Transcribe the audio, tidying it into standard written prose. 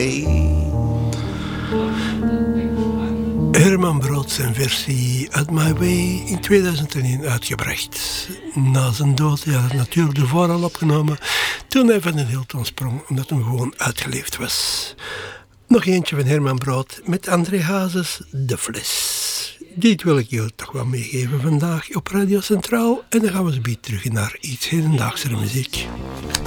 Way. Herman Brood zijn versie At My Way in 2001 uitgebracht. Na zijn dood, hij had het natuurlijk ervoor al opgenomen toen hij van de Hilton sprong, omdat hij gewoon uitgeleefd was. Nog eentje van Herman Brood met André Hazes, De Fles. Dit wil ik je toch wel meegeven vandaag op Radio Centraal. En dan gaan we zo terug naar iets hedendaagse muziek.